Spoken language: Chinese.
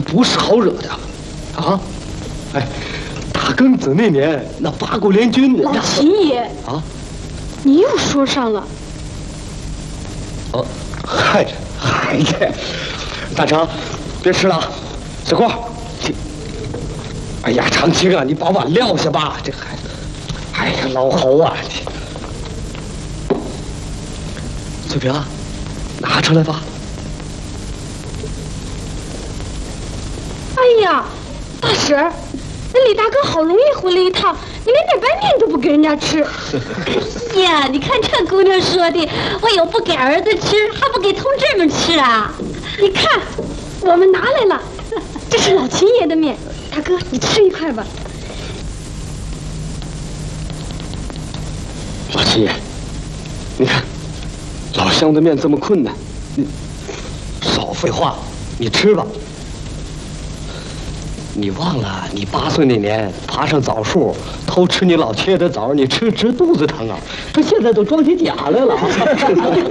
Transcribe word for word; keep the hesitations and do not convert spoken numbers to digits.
不是好惹的，啊！哎，大庚子那年，那八国联军， 老秦爷啊， 你又说上了。 哦，嗨嗨这，大成，别吃了，小郭，哎呀，长青啊，你把碗撂下吧，这孩子，哎呀，老侯啊，翠萍，拿出来吧。 哎呀，大婶儿，那李大哥好容易回来一趟，你连点白面都不给人家吃。 呀，你看这姑娘说的，我有不给儿子吃，还不给同志们吃啊？ 你看，我们拿来了，这是老秦爷的面，大哥你吃一块吧。 老秦爷，你看，老乡的面这么困难，你少废话，你吃吧。你忘了，你八岁那年爬上枣树偷吃你老切的枣，你吃直肚子疼啊！他现在都装起甲来了。